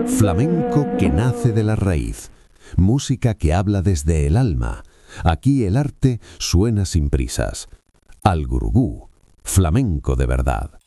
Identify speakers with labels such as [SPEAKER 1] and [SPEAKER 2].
[SPEAKER 1] Flamenco que nace de la raíz. Música que habla desde el alma. Aquí el arte suena sin prisas. Al Gurugú, flamenco de verdad.